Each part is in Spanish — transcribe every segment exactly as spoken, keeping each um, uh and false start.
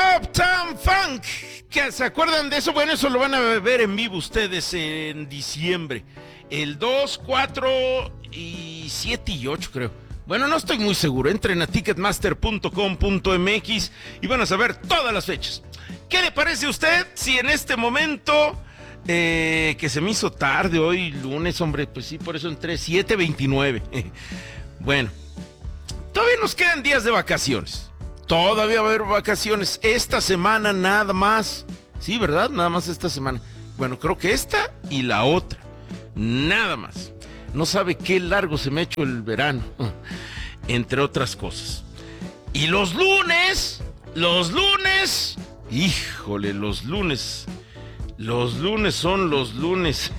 Uptown Funk. ¿Que se acuerdan de eso? Bueno, eso lo van a ver en vivo ustedes en diciembre. El dos, cuatro y siete y ocho, creo. Bueno, no estoy muy seguro. Entren a ticketmaster punto com punto m x y van a saber todas las fechas. ¿Qué le parece a usted si en este momento, eh, que se me hizo tarde hoy, lunes, hombre, pues sí, por eso entré siete veintinueve. Bueno, todavía nos quedan días de vacaciones. Todavía va a haber vacaciones. Esta semana nada más. Sí, ¿verdad? Nada más esta semana. Bueno, creo que esta y la otra. Nada más. No sabe qué largo se me ha hecho el verano. Entre otras cosas. Y los lunes, los lunes, híjole, los lunes. Los lunes son los lunes.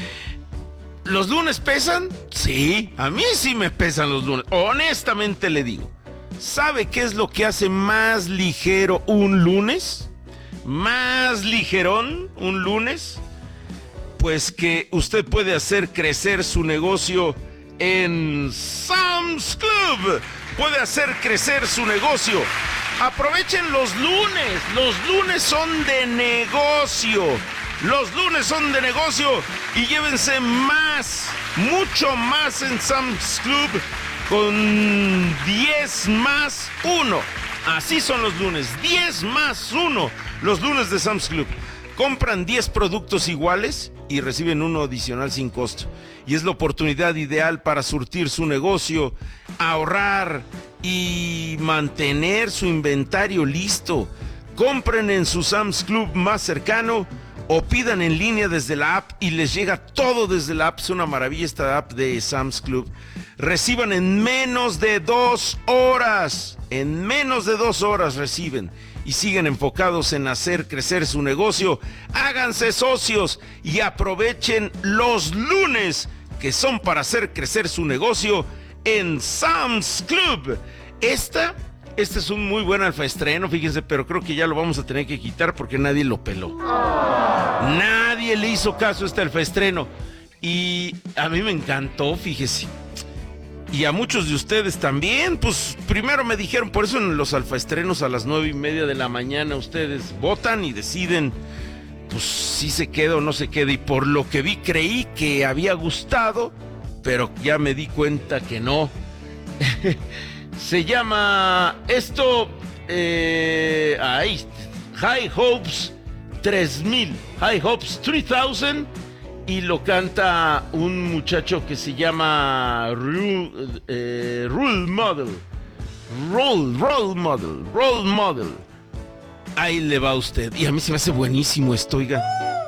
¿Los lunes pesan? Sí, a mí sí me pesan los lunes. Honestamente le digo. ¿Sabe qué es lo que hace más ligero un lunes? ¿Más ligerón un lunes? Pues que usted puede hacer crecer su negocio en Sam's Club. Puede hacer crecer su negocio. Aprovechen los lunes. Los lunes son de negocio. Los lunes son de negocio y llévense más, mucho más en Sam's Club con diez más uno. Así son los lunes, diez más uno. Los lunes de Sam's Club. Compran diez productos iguales y reciben uno adicional sin costo. Y es la oportunidad ideal para surtir su negocio, ahorrar y mantener su inventario listo. Compren en su Sam's Club más cercano o pidan en línea desde la app y les llega todo desde la app. Es una maravilla esta app de Sam's Club. Reciban en menos de dos horas. En menos de dos horas reciben. Y siguen enfocados en hacer crecer su negocio. Háganse socios y aprovechen los lunes que son para hacer crecer su negocio en Sam's Club. Esta, este es un muy buen alfaestreno, fíjense, pero creo que ya lo vamos a tener que quitar porque nadie lo peló. Nadie le hizo caso a este alfaestreno. Y a mí me encantó, fíjese. Y a muchos de ustedes también. Pues primero me dijeron, por eso en los alfaestrenos a las nueve y media de la mañana ustedes votan y deciden, pues si se queda o no se queda. Y por lo que vi creí que había gustado, pero ya me di cuenta que no. Se llama esto, eh, ahí, High Hopes tres mil, High Hopes tres mil. Y lo canta un muchacho que se llama Rule, eh, Role Model. Role, Role Model, Role Model. Ahí le va a usted. Y a mí se me hace buenísimo esto, oiga.